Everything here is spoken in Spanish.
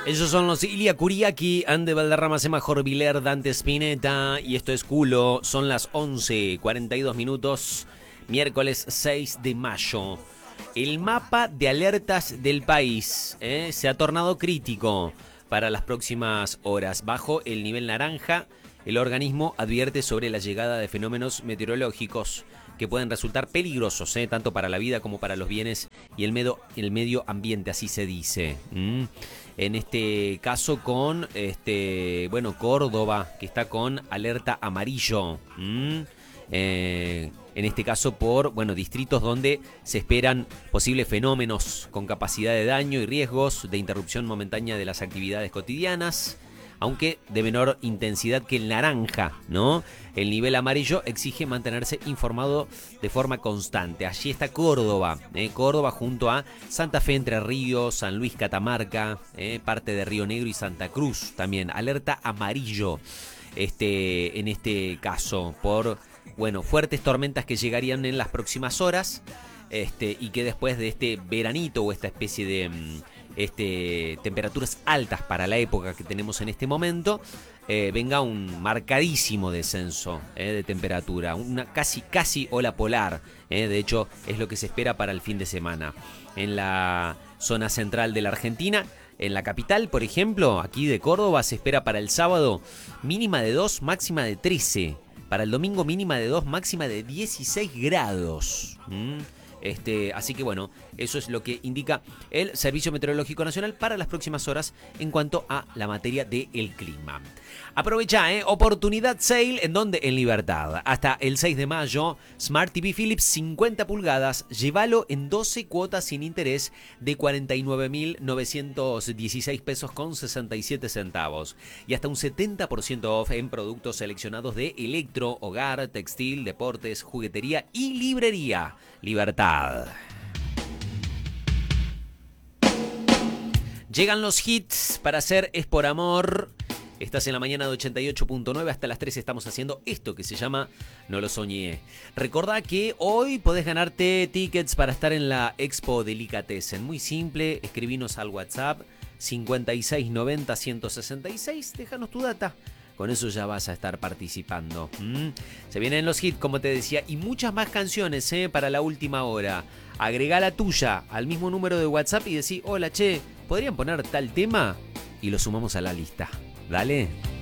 Ellos son los Ilia Kuriaki, Ande Valderrama, Sema Jorviler, Dante Spinetta y esto es Culo. Son las 11:42 minutos, miércoles 6 de mayo. El mapa de alertas del país se ha tornado crítico para las próximas horas. Bajo el nivel naranja, el organismo advierte sobre la llegada de fenómenos meteorológicos que pueden resultar peligrosos, tanto para la vida como para los bienes y el medio ambiente, así se dice. En este caso con Córdoba, que está con alerta amarillo. En este caso por distritos donde se esperan posibles fenómenos con capacidad de daño y riesgos de interrupción momentánea de las actividades cotidianas, aunque de menor intensidad que el naranja, ¿no? El nivel amarillo exige mantenerse informado de forma constante. Allí está Córdoba, Córdoba junto a Santa Fe, Entre Ríos, San Luis, Catamarca, parte de Río Negro y Santa Cruz también. Alerta amarillo en este caso por fuertes tormentas que llegarían en las próximas horas y que después de este veranito o esta especie de temperaturas altas para la época que tenemos en este momento, venga un marcadísimo descenso de temperatura, una casi ola polar. De hecho, es lo que se espera para el fin de semana. En la zona central de la Argentina, en la capital, por ejemplo, aquí de Córdoba, se espera para el sábado mínima de 2, máxima de 13. Para el domingo mínima de 2, máxima de 16 grados. Así que eso es lo que indica el Servicio Meteorológico Nacional para las próximas horas en cuanto a la materia del clima. Aprovecha, oportunidad sale, ¿en dónde? En Libertad. Hasta el 6 de mayo, Smart TV Philips 50 pulgadas, llévalo en 12 cuotas sin interés de 49.916 pesos con 67 centavos. Y hasta un 70% off en productos seleccionados de electro, hogar, textil, deportes, juguetería y librería. Libertad. Llegan los hits para hacer Es por Amor. Estás en la mañana de 88.9, hasta las 3 estamos haciendo esto que se llama No lo soñé. Recordá que hoy podés ganarte tickets para estar en la Expo Delicatessen. Muy simple, escribinos al WhatsApp 5690-166, déjanos tu data. Con eso ya vas a estar participando. Se vienen los hits, como te decía, y muchas más canciones para la última hora. Agregá la tuya al mismo número de WhatsApp y decí, hola, che, ¿podrían poner tal tema? Y lo sumamos a la lista. Dale.